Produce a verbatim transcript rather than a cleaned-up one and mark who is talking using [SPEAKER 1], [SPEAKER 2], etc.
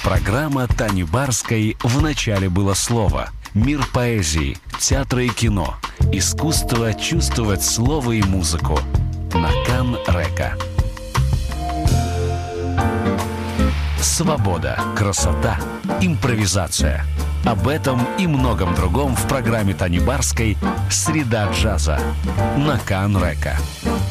[SPEAKER 1] Программа Тани Барской «В начале было слово». Мир поэзии, театра и кино. Искусство чувствовать слово и музыку. На Кан-Река. Свобода, красота, импровизация. Об этом и многом другом в программе Тани Барской «Среда джаза» на Кан-Река.